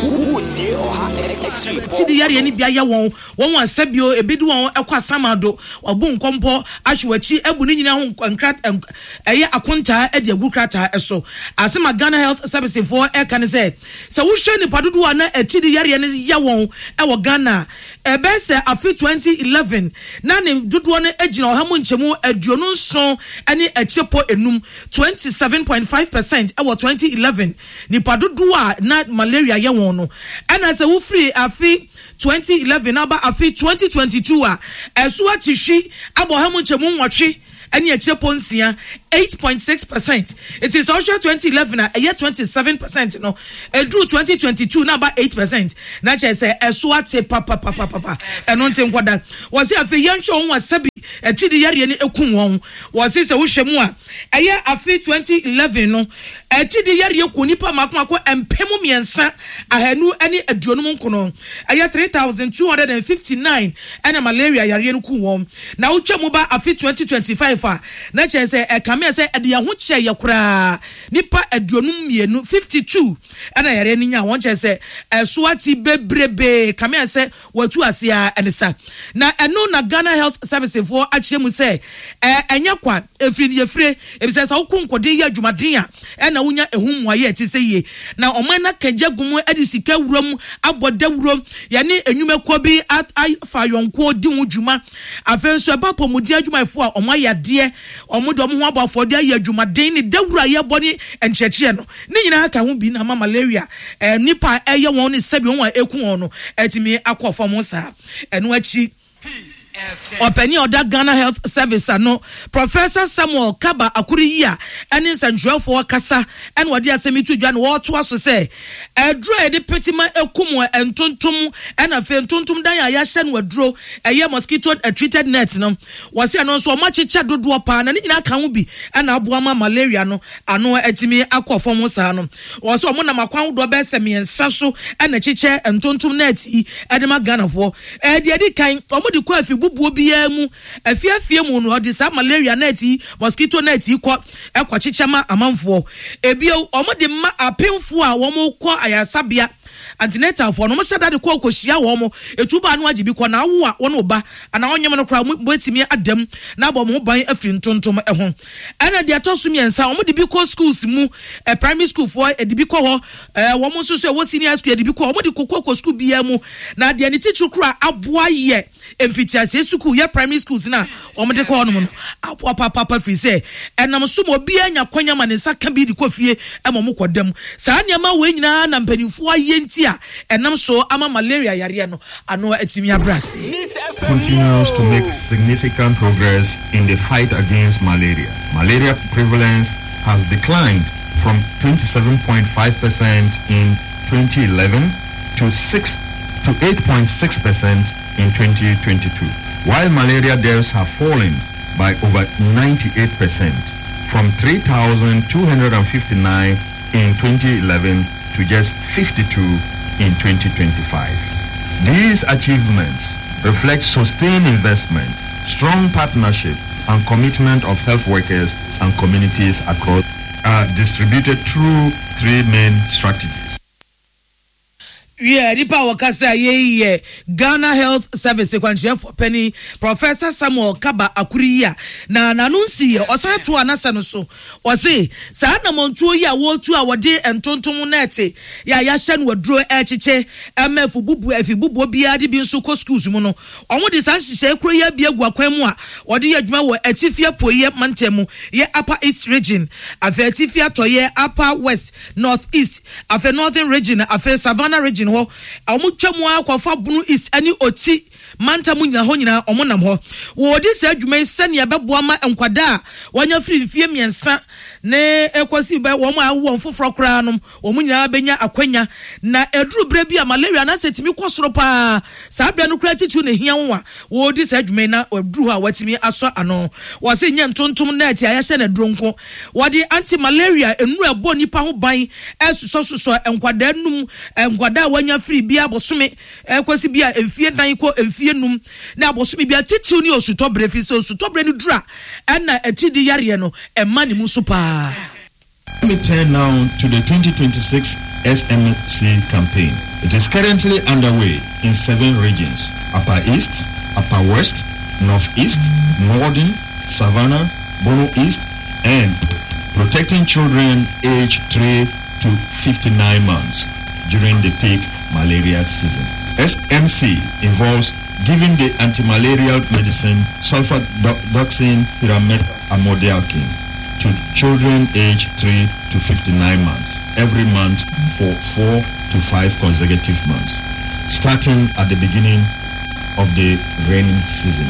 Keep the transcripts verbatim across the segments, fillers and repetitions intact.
Chidi yari ni bia ya won won asabio ebidu won ekwa samado obu nkompo ahwechi ebu ni nyina ho nkrat eye akonta e de agu krata eso asema Ghana Health Service for e kan say se wo hwe ni padodo na chidi yari ni ya won e wo Ghana e be se afi twenty eleven na ne dodo no agina ohamu nchemu aduonu nson ene achepo enum twenty-seven point five percent e wo twenty eleven ni padodo na malaria ya won no ena se wo free afi twenty eleven aba afi twenty twenty-two a esu atishi abohamu nchemu nwotwe ene achepo nsia eight point six percent. It is also twenty eleven a year twenty-seven percent no edru twenty twenty-two na ba eight percent na che say esu ate papa papa papa eno nte nkwada was afi yenhwe won wasabi echidi yare ni ekun won was say wo hwemu a eye afi twenty eleven no echidi yare ekun nipa makomako empemu miensa ahanu ene aduonum nkono eye three thousand two hundred fifty-nine ene malaria yare no kun won na wo twemu ba afi twenty twenty-five a na che say e say ade ya ho kye yakura nipa aduonum mienu fifty-two ana yare ni nya won che say esuati bebrebe kame say watu asia enesa na eno na Ghana Health Service for achiemu say eh enya kwa efiri ni efire ebise sa wokunkode ya adwumaden a ena wonya ehum waye ati say ye na oman na kajagumu adi sika wuram aboda wuram ya ne enwuma kwa bi afa yonko di wudwuma afenso eba pomudi adwumaefo a omayade omudo omo ho abafo de ya adwumaden ni dawura ye boni encheche no ni nyina ka ho bi na malaria eh nipa eye won ni sabi won eku won no etimi akofo mo sa eno achi Openi oda Ghana Health Service ano Professor Samuel Kaba Akuriya ene nsanjwefo kasa ene wode asemi to dwa no woto aso se edro e de petima ekum entontom ena fe entontom dan ya hye no adro eye mosquito treated net no wose ano so machicha dodo pa na nyina ka ho bi ena aboa ma malaria no ano etimi akofo mo sa no wose omo na makwan do be se miensa so ena chiche entontom net yi ede ma Ghana fo e de edi kan omo de kwa afi bubuo biya mu afiafie mu no odi sa malaria net yi mosquito net yi kwa ekwa chichema amanfo ebio omo de ma apemfo a wo mo kwa ayasabia antenatal for no mo sada de kwa kohia wo mo etuba no agibi kwa na wo a wo no ba ana onyem no kra mo etimi adam na bo mo ban afiri ntontom eho ana de atosumi ensa omo de bi ko schools mu eh, primary school for e de bi ko ho eh, wo mo so so wo senior school e de bi ko omo de kokoko school biya mu na de ni teacher kra aboa ye emfitiase school ye primary schools na omo de ko no no aboa papa papa fi se enam so mo biya nya kwanya ma ne saka bi de ko fie e mo mo kodam saa niam we nyina na mpanifo ayenti enam so ama malaria yare no ano etimi abrase continues to make significant progress in the fight against malaria. Malaria prevalence has declined from twenty-seven point five percent in twenty eleven to six to eight point six percent in twenty twenty-two, while malaria deaths have fallen by over ninety-eight percent from three thousand two hundred fifty-nine in twenty eleven to just fifty-two in twenty twenty-five. These achievements reflect sustained investment, strong partnership, and commitment of health workers and communities across are distributed through three main strategies. Yeah, nipa wakasa ye ye Ghana Health Service kwanchia for penny Professor Samuel Kaba Akuriya na nanunsi ye osa to anasa no so wose saa na montuo ye awotu a wode entontom nete ya ya hye no waduro echiche emefu bubu efibubu bia de bi nso ko schools mu no omo de san hye ekro ye bia guakwan mu a wode ye adwuma wo etifia poye mantemu ye upper east region afa etifia toye upper west north east afa northern region afa savannah region ho amu twemu akwafa bunu is ani oti manta mu nyina ho nyina omonam ho wo di sa adwuma sane abeboa ma enkwada wanya free fie miensa ne ekosi be wo ma wo mfoforo kra nom wo mu nyina benya akwanya na eduru bre bia malaria na setimi kosoro pa sa bia no kra titu ne hia wo a wo di sa adwuma na oduru ha watimi aso ano wo se nya ntontom na ati ayahye na dronko wo di anti malaria enu ebo nipa ho ban esuso suso enkwada num enkwada wanya free bia bosome ekosi bia emfie dan ko emfie num na bosome bia titu ni osutobre fi so osutobre ni dura na etidi yare no emma ni mu so pa Let me turn now to the twenty twenty-six S M C campaign. It is currently underway in seven regions: Upper East, Upper West, Northeast, Northern, Savannah, Bono East, and protecting children aged three to fifty-nine months during the peak malaria season. S M C involves giving the anti-malarial medicine sulfadoxine pyrimethaminodialkane to children aged three to fifty-nine months every month for four to five consecutive months, starting at the beginning of the rainy season.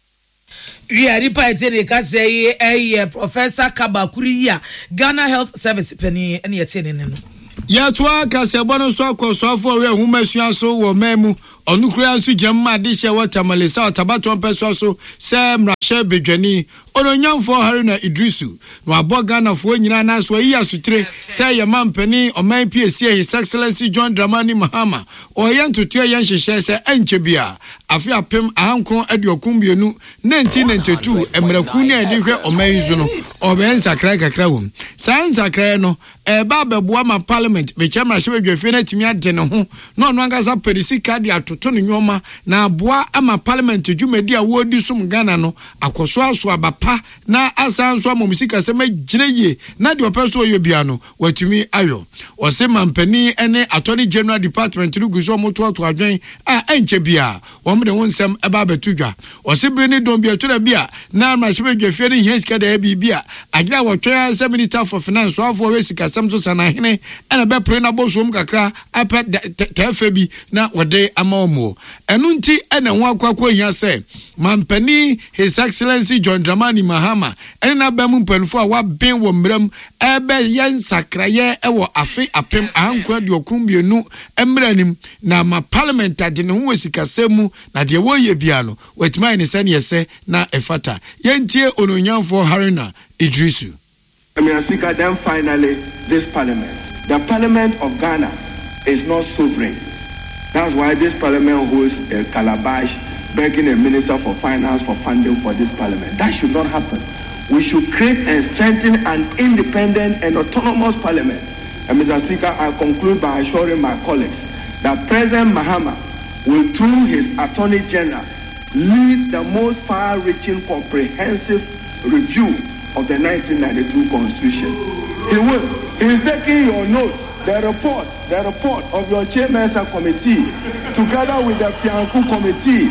We are reporting ka say eh Professor Kabakuri Ghana Health Service penny and yet no. Ya twa ka se bono so akosofo we humasua so wo memu onukura nsu jamma de hye watermale sa tabaton peso so se mrahye bedwani ononyamfo Haruna Idrisu no abo Ghana fo nyina na so yi asutire se ye mampani oman P S C His Excellency John Dramani Mahama o ye ntoto ye nhyehyɛ se enche bia afi apem ahankron aduokum bienu nineteen ninety-two emraku ne ade hwɛ oman nzu no oben sakra kakra wom san sakra no e ba beboa ma parliament me chama hye bedwafie na timi ade ne ho no no angasa perisi card atoto ne nyoma na aboa ama parliament dwumadi a wodi sum Ghana no akoso aso abapa na asan so amomusika se magire ye na de opeso yo bia no watumi ayo ose mampani ene attorney general department ruguso moto to adwen a enche bia wo de wonsem eba betudwa ose breni don bia tura bia na ma hye bedwafie ne hiesika da bibia agira wo twa se minister for finance so afo we sika sam so sana hene ena be pre na bosom kakra apa tefe bi na wode amaomo enu nti ena ho akwakwo hia se mampani His Excellency John Dramani Mahama ena na ba mu mpanfo a wa ben wo mram ebe yen sakraye ewo afi apem ahankwa de okumbienu emranim na ma parliament ade ne ho wesikasemu na de wo ye bia no wetima ne se ne yese na efata yentie ononyamfo Haruna Idrisu. Mister Speaker, then finally this parliament, the Parliament of Ghana is not sovereign. That's why this parliament holds a calabash begging a minister for finance for funding for this parliament. That should not happen. We should create and strengthen an independent and autonomous parliament. And Mister Speaker, I conclude by assuring my colleagues that President Mahama will, through his Attorney General, lead the most far-reaching comprehensive review of the nineteen ninety-two Constitution. He will. He is taking your notes, the report, the report of your chairman's committee, together with the Fianku committee.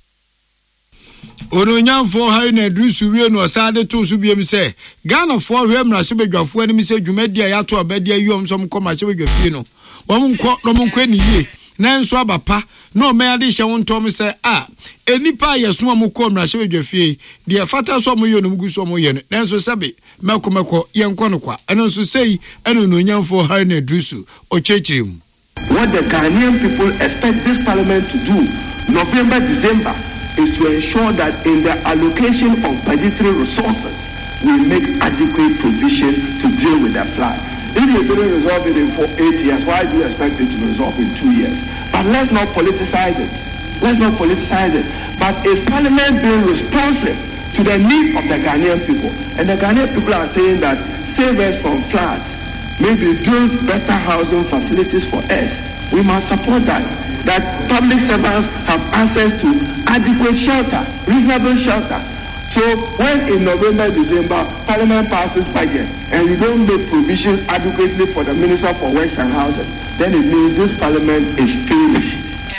Ononyamfo Haruna Idrisu wie no osade to so biem se Ghana fo hwe mrase bedwafo anim se dwumadi a yato abadi ayom som koma se bedwafie no wom nko no nko ni yie na nso abapa no me ade hye wontom se a enipa yeso mo ko mrase bedwafie de fata so mo ye no mguso mo ye no na nso sebe meko meko ye nko no kwa eno nso sei eno ononyamfo Haruna Idrisu o chechim. What the Ghanaian people expect this parliament to do November December is to ensure that in the allocation of budgetary resources, we make adequate provision to deal with the flood. If you didn't resolve it in four, eight years, why do you expect it to resolve in two years? But let's not politicize it. Let's not politicize it. But is Parliament being responsive to the needs of the Ghanaian people? And the Ghanaian people are saying that save us from floods, maybe build better housing facilities for us. We must support that. That public servants have access to adequate shelter, reasonable shelter. So when in November, December, Parliament passes budget and you don't make provisions adequately for the Minister for Works and Housing, then it means this Parliament is failing.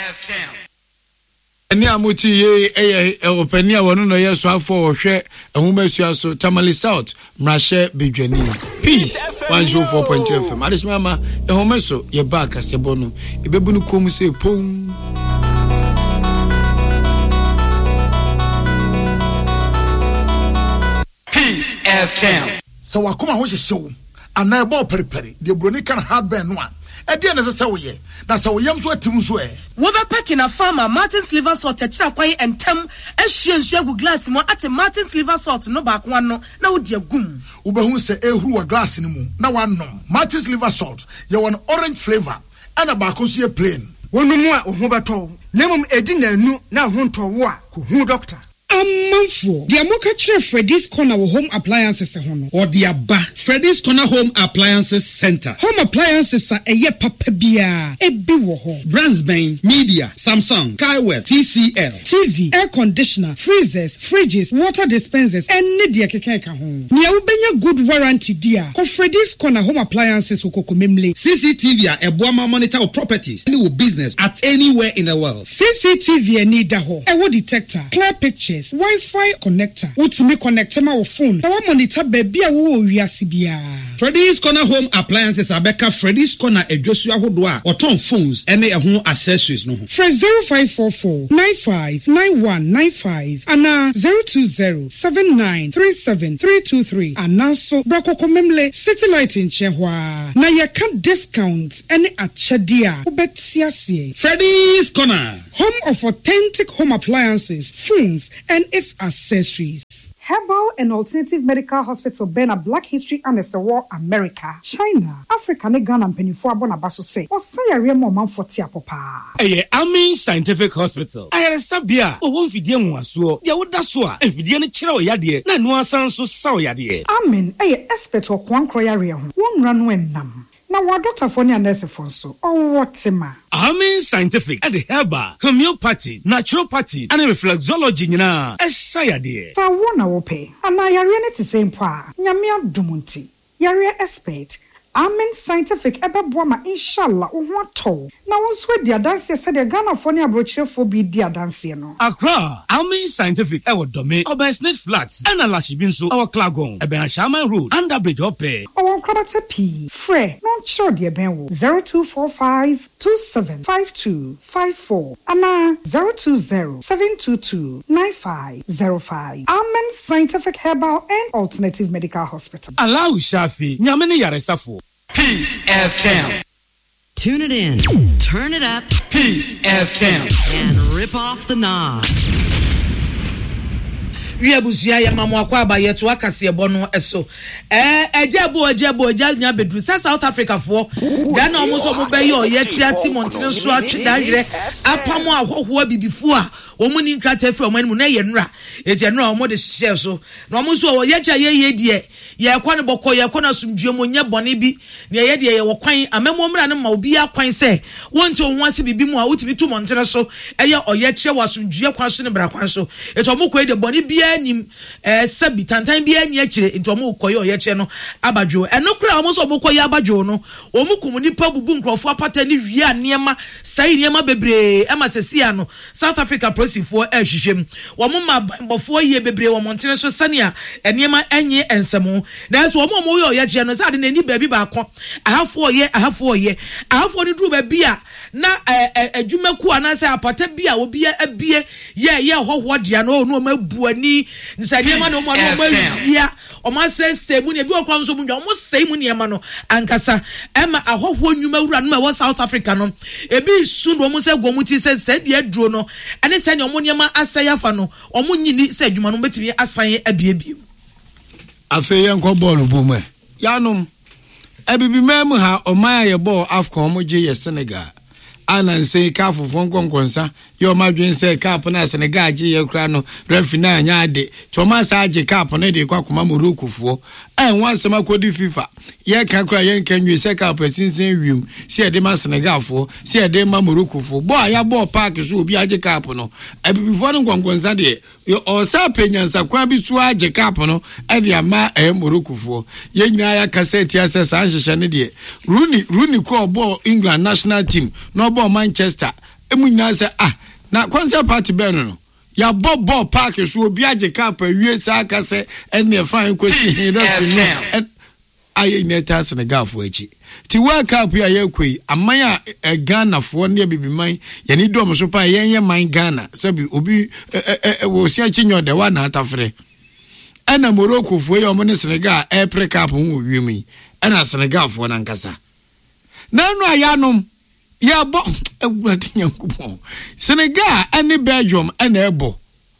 Eni amuti ye eye openia wono no yeso afo hwe ehumesua so Tamale South mrahye bedwani peace one oh four point two F M adesima ma ehumeso ye ba kasebo no ebebunu kom se pon Peace F M. So wakoma ho hyehyew ana ebo periperi de broni kan hardware no a ede ne se woye na se woyam so atim so e wo be packing a farmer Martin's liver salt tetira kwan entem ehwie nsu agu glass mo ate Martin's liver salt no ba kwa no na wo di agum wo be hu se ehuru wa glass ni mu na wanom Martin's liver salt ye won orange flavor ana ba ko so ye plain wonu mu a ohu beto nemum edi nanu na ho ntowo a ko hu doctor amanfo dia mo ka kire Freddy's Corner wo home appliances ho no or dia ba Freddy's Corner Home Appliances Center. Home appliances a eye papa bia ebi wo ho brands ben Media, Samsung, Kaiwell, T C L, T V, air conditioner, freezers, fridges, water dispensers and dia keke ka ho nia wo benya good warranty dia ko Freddy's Corner Home Appliances okoko memle C C T V a eboa ma monitor your properties any business at anywhere in the world. C C T V ani da ho e wo detector, clear pictures, Wi-Fi connector, utimi connect ma wo phone na wa monitor ba bia wo wiase bia. Freddy's Corner Home Appliances abeka Freddy's Corner edwosu ahodo a oton phones ene ehun accessories no ho. Fresh zero five four four nine five nine one nine five ana zero two zero seven nine three seven three two three ana so brakoko memle city light in chehwa na ye ka discount ene achade a obetiasie. Freddy's Corner, home of authentic home appliances, phones and its accessories. Herbal and Alternative Medical Hospital Bena Black History and the War America, China, Africa, ne Ghana and Penifua Bonabaso say, or say a real moment for Tiapopa. A Amin Scientific Hospital. I had a sabia, or one Fidian was so, Yawudaswa, and Fidian Chiro Yadi, Nanua Sanso Sao Yadi. Amin, a expert or Kwan Kroyaria, one run when nam. Now, what Doctor Fonia Nurse Fonso, or what Sema? Amin Scientific at the Herbal, Homeopathy, Naturopathy, and Reflexology, Nina, as Sayadi. So, one I will pay, and I are to same pa, Yamia Dumunti, Yaria expert. Amen Scientific ebe boama inshallah uwato. Na wonswe dia dance said the Ghana for near brochure for be dia dance no. Accra, Amen Scientific ewo dome, oba Snake Flats, and Alashibinso, our Klagon, ebe Shaman Road, under bridge ope. Our Krabata P, Fre, non sure dear Benwo, zero two four five two seven five two five four, Ana zero two zero seven two two nine five zero five. Amen Scientific Herbal and Alternative Medical Hospital. Allow Shafi, Nyamene Yaresafo. Peace F M. Tune it in, turn it up, Peace F M, and rip off the knob. We abusua ya mamu akwa abaye to akase ebo no eso eh ejebo ejebo ejanya bedru South Africa for da na omo so mo be yo ye chia Timontene so atwe da yire apamo ahoho bibifu a omo ni nkrata fi omo ni mu na ye nra eti nra omo de hye so na omo so wo ye chia ye ye die ye kwa ne bokọ ye kwa na sumdue mo nye bone bi ne ye de ye wo kwan amemo mra ne ma obi akwan se wonte ohun ase bibi mu a wotimi Timontene so eye oye chia wasumdue kwa so ne bra kwan so eti omo ko de bone bi nim eh sabi tantan bi anya kire enti omo koye oye che no abadwo eno kura omo so omo koye abadwo no omo kum nipa bubu nkrofo apata ni hwia niema sai niema bebre ema sesia no South Africa prosifo e hwehwem omo ma bofo ye bebre wo Montene so sania eniema enye ensemo na so omo omo ye oye che no sade na ni ba bi ba ko ahafo ye ahafo ye ahafo ni duru ba bi a na adwumaku anase apata bi a obi abie ye ye hoho dia no no mabu ani nsade ma no mo no mawia o ma sese mu ne bi okwa nso mu nwa mo sei mu ne ma no ankasa ema ahoho nwuma wura no ma South Africa no ebi su no mo se gomuti se se de aduro no ane se ne mo ne ma asaya fa no o mo nyini se adwuma no betimi asan abiebie afe yen ko ball bu mu yanom ebibi mem ha o ma ye ball Afcon mo je ye Senegal ana say ka fofon konkonsa yo madwen say cap na Senegal je ye kra no referee na anya ade Thomas age cap na de kwakoma Morocco fo en wansema kodi FIFA ye kan kra ye kan nwi say cap sinsin wiem si e de ma Senegal fo si e de ma Morocco fo bo aya bo park so obi age cap no abibi fo no konkonsa de yo o sa penyansa kwa bi so age cap no e de ama e Morocco fo ye nyina ya cassette ya say san hyehyɛ ne de Rooney Rooney ko bo England national team no bo Manchester emu nyina say ah na concert party be no ya bob ball park so obi age cap awie sa aka say ene fine question he doesn't know aye neta Senegal fo echi ti world cup ya yakoi amanya Ghana fo ne bibiman ye ni dom so pa ye ye man Ghana sabi obi wo sia chinyo de wa na atafre ana Morocco fo ye omo ne Senegal e pre cup ho wiemi ana Senegal fo na nkasa na no ayanom ya bo ewurade nyankopon Senegal ani Belgium ana ebo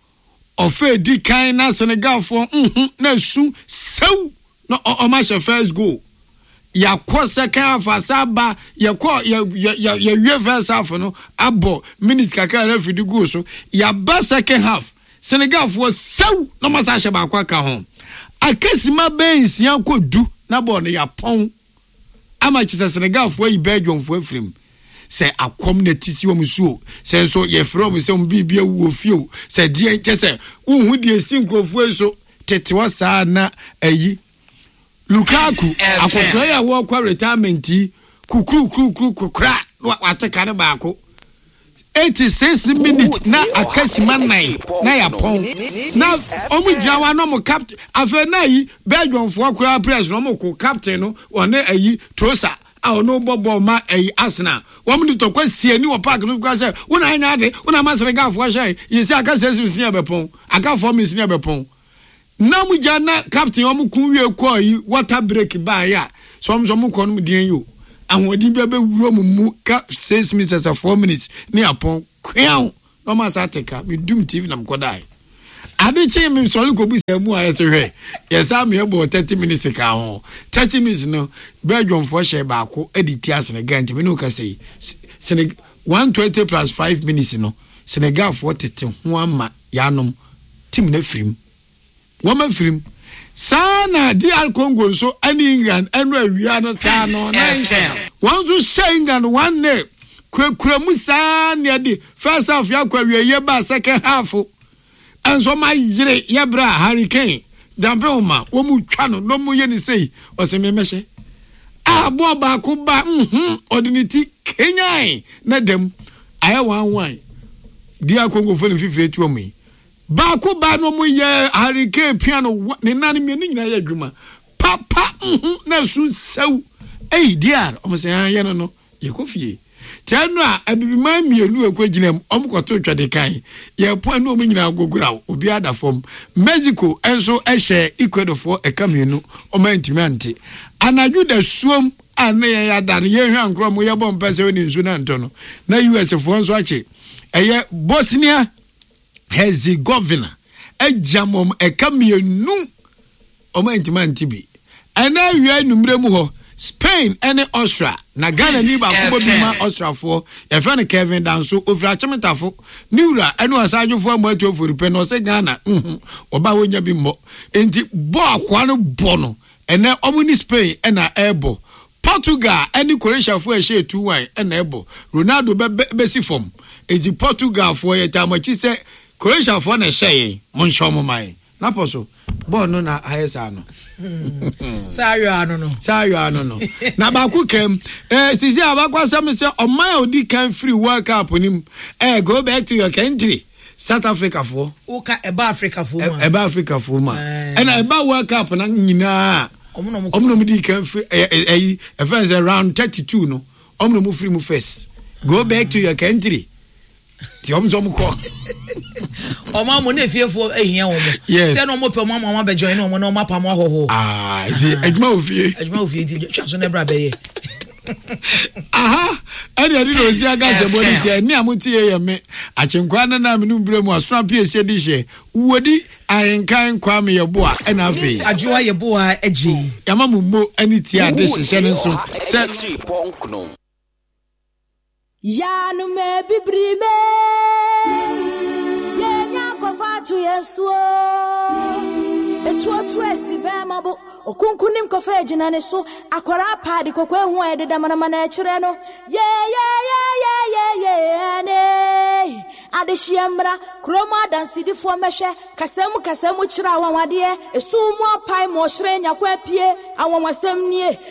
ofe di kan na Senegal fo mhm na su sew no o ma she first goal ya kwa second half asaba ya kwa ya ya ya first half no abo minute kaka referee di goal so ya ba second half Senegal for so no masasha ba kwa ka ho akesima be nsia kodu na bo no ya pon ama chi Senegal for yi Belgium for afrim say akom na tisi wo musuo say so ye from say mbibia wo fio say die nke say wo hu die sinkrofo so tete wa saa na ayi Lukaku akokra ya wo kwa retirement kukuru kukuru kukra wateka ne baako eighty-six minutes na akasima nine na ya pon na omu jawa no mo captain afa na yi Belgium for kura press no mo ko captain no one ayi Trossard a ono bobo ma ayi Arsenal wo mu to kwa siani wo park no kwa say wona anya de wona ma Senegal for shy yi say akasima sini abepon aka for me sini abepon na mu jana captain wo mu kun wie ko yi water break ba ya so mo so mo ko no dien yo ahodi bia be wuro mu ka six minutes or four minutes ni apon kwan no ma sa teka me dum T V na mkodai ade che me so le ko bu se mu aye se hwe yes am ye bo thirty minutes ka ho thirty minutes no Belgium for share ba ko editi Senegal nti me no ka sei Senegal one twenty plus five minutes no Senegal for tete ho ama yanom team na frim wo ma frim Sana D R Congo so any England and we are not no one to say England one day Kuramusa near the first half yakwa we ba second half and so my yere yabra hurricane Damboma wo mu twa no no mu ye ni sei o se me mehye ah bo ba ko ba mhm ordinity Kenya na dem aya one one D R Congo for fifty two me ba ko ba no mu ye hurricane piano ne nane me ni nyina ye adwuma papa mhm na su sew eh D R o mo se han ye no no ye ko fie tiano a abibima mienu ekoginem omkoto twade kan ye po anu omu nyina gogura obi ada fom Mexico enso ehye Ecuador for ekamienu omantimi ante anaju da suom ane ye yadane ye hwa nkro mo ye bom pese we ni nsu na nto no na U S fo nso ache eye Bosnia Herzegovina ejamom ekamienu omantimi ante bi ana wi numre mu ho Spain and Austria na Ghana ni ba ko bi ma Austria for e fa ne Kevin Danso ofra chemetafo niura enu asajo fo mo atu ofori pe no se Ghana mhm oba wonya bi mo enti bo akwa no bo no ene omuni Spain na ebo Portugal and Croatia for e she two one na ebo Ronaldo be be si form enti Portugal for e tamachi se Croatia for na she mo nshom mai na poso bo no na ayesa no Sayo ano no. Sayo ano no. Na ba ku kem eh sisi abakwa sam se oman odi kan free World Cup nim eh go back to your country South Africa for. Oka eba Africa for ma. Eba Africa for ma. And eba World Cup na nyina. Omno mu di kan free eh eh e fence around thirty-two no. Omno mu free mu first. Go back to your country. Ti omzo mu ko. Oma mo na fiefo ehia wo mo se no mo pe mo mama be join no mo no mapa mo hoho ah edi ejuma ofie ejuma ofie ti twa so na bra be ye aha edi edi no zi aga se body ti ni amuti ye me achenkwa na na me no bre mu asona pie se di hye wodi ayenkan kwa me ye bo a na afi adwoa ye bo a eji yama mu mo ani ti ade hye ne so se ya no me bibrime to yesuo etu otu esi be mabo okunkunim kofa ejina ne so akora paadi kokwe hu ede da mana mana ekire no ye ye ye ye ye ye ne ade shiamra kroma dansidi fo mehwe kasemu kasemu kira wanwade esu mu apai mo hire nyakwa pie awonwasem nie